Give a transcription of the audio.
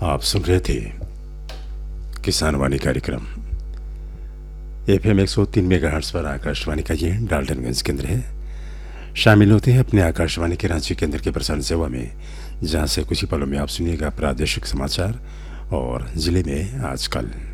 आप सुन रहे थे किसान वाणी कार्यक्रम FM 103 मेगाहर्ट्ज पर आकाशवाणी का ये डाल्टनगंज केंद्र है। शामिल होते हैं अपने आकाशवाणी के रांची केंद्र के प्रसारण सेवा में, जहां से कुछ ही पलों में आप सुनिएगा प्रादेशिक समाचार और जिले में आजकल।